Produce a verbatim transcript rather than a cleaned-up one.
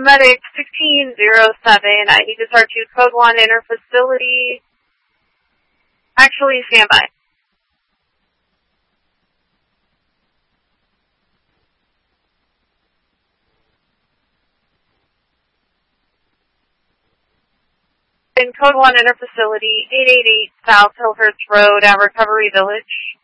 Medic sixteen zero seven, I need to start to code one inner facility. Actually, stand by. In code one inner facility, eight eighty-eight South Hillhurst Road at Recovery Village.